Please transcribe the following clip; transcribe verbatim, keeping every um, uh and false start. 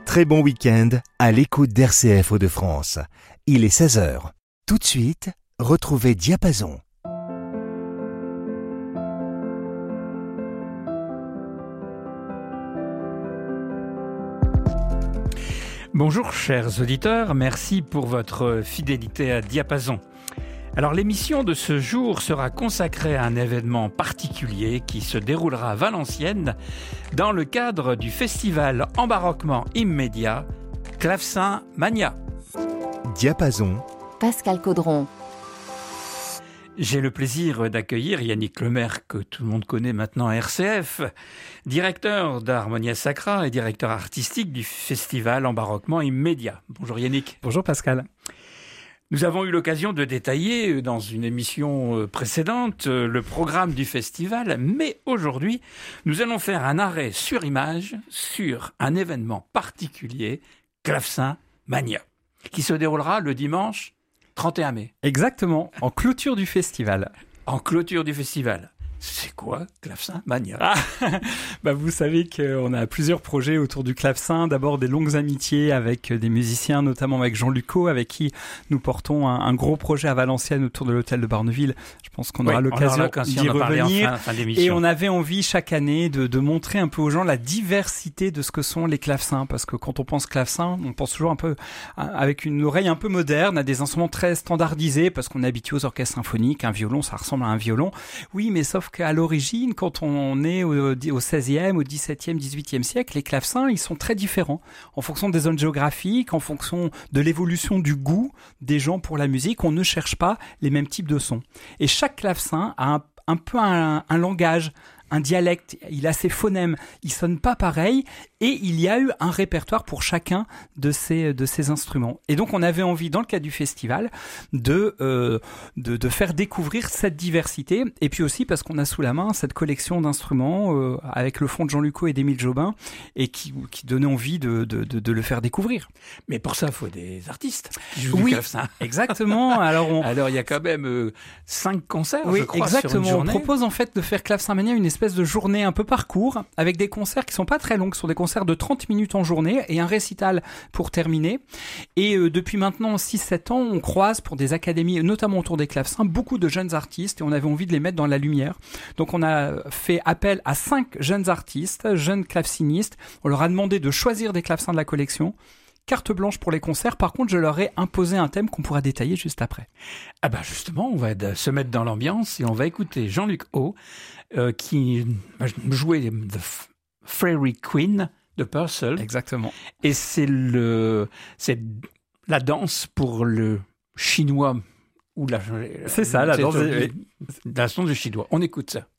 Très bon week-end à l'écoute d'R C F Hauts-de-France. Il est seize heures. Tout de suite, retrouvez Diapason. Bonjour chers auditeurs, merci pour votre fidélité à Diapason. Alors l'émission de ce jour sera consacrée à un événement particulier qui se déroulera à Valenciennes dans le cadre du festival Embarquement immédiat Clavecin Mania. Diapason. Pascal Caudron. J'ai le plaisir d'accueillir Yannick Lemaire, que tout le monde connaît maintenant à R C F, directeur d'Harmonia Sacra et directeur artistique du festival Embarquement immédiat. Bonjour Yannick. Bonjour Pascal. Nous avons eu l'occasion de détailler dans une émission précédente le programme du festival, mais aujourd'hui, nous allons faire un arrêt sur image sur un événement particulier, Clavecin Mania, qui se déroulera le dimanche trente et un mai. Exactement, en clôture du festival. En clôture du festival. C'est quoi Clavecin Mania? Ah, bah vous savez qu'on a plusieurs projets autour du clavecin. D'abord des longues amitiés avec des musiciens, notamment avec Jean Lucot, avec qui nous portons un, un gros projet à Valenciennes autour de l'hôtel de Barneville. Je pense qu'on aura oui, l'occasion d'y revenir. En fin, fin et on avait envie chaque année de, de montrer un peu aux gens la diversité de ce que sont les clavecins. Parce que quand on pense clavecin, on pense toujours un peu avec une oreille un peu moderne, à des instruments très standardisés, parce qu'on est habitué aux orchestres symphoniques. Un violon, ça ressemble à un violon. Oui, mais sauf qu'à l'origine, quand on est au, au seizième, au dix-septième, dix-huitième siècle, les clavecins, ils sont très différents en fonction des zones géographiques, en fonction de l'évolution du goût des gens pour la musique. On ne cherche pas les mêmes types de sons. Et chaque clavecin a un, un peu un, un langage, un dialecte, il a ses phonèmes, il sonne pas pareil, et il y a eu un répertoire pour chacun de ces de ces instruments. Et donc on avait envie, dans le cadre du festival, de euh, de, de faire découvrir cette diversité, et puis aussi parce qu'on a sous la main cette collection d'instruments euh, avec le fonds de Jean Lucot et d'Émile Jobin, et qui qui donnait envie de de de, de le faire découvrir. Mais pour ça, il faut des artistes qui jouent oui, du clavecin. Exactement. Alors on alors il y a quand même euh, cinq concerts, oui, je crois, exactement. sur une journée. On propose en fait de faire Clavecin Mania une espèce de journée un peu parcours, avec des concerts qui sont pas très longs, qui sont des concerts de trente minutes en journée et un récital pour terminer. Et euh, depuis maintenant six sept ans, on croise pour des académies, notamment autour des clavecins, beaucoup de jeunes artistes, et on avait envie de les mettre dans la lumière. Donc on a fait appel à cinq jeunes artistes, jeunes clavecinistes. On leur a demandé de choisir des clavecins de la collection. Carte blanche pour les concerts. Par contre, je leur ai imposé un thème qu'on pourra détailler juste après. Ah bah justement, on va de, se mettre dans l'ambiance et on va écouter Jean-Luc Haut euh, qui va jouer The Fairy Queen de Purcell. Exactement. Et c'est le c'est la danse pour le chinois ou la c'est ça, la danse la danse du chinois. On écoute ça.